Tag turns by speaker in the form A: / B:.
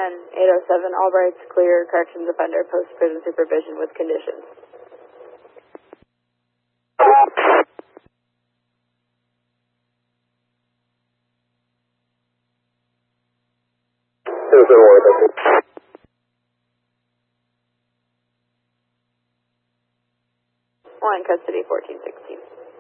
A: And 807, Albright's clear, corrections offender, post-prison supervision with conditions. One custody, 1416.